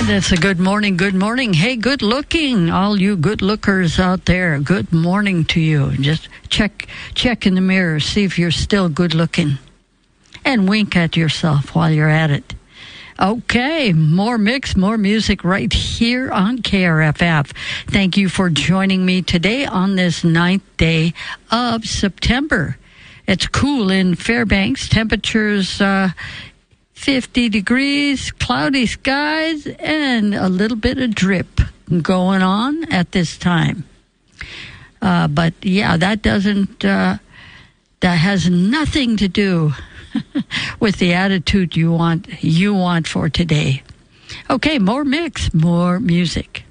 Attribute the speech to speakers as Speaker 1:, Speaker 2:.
Speaker 1: It's a good morning, good morning. Hey, good looking, all you good lookers out there. Good morning to you. Just check in the mirror, see if you're still good looking. And wink at yourself while you're at it. Okay, more mix, more music right here on KRFF. Thank you for joining me today on this 9th day of September. It's cool in Fairbanks. Temperatures 50 degrees, cloudy skies, and a little bit of drip going on at this time. But yeah, that has nothing to do with the attitude you want for today. Okay, more mix, more music.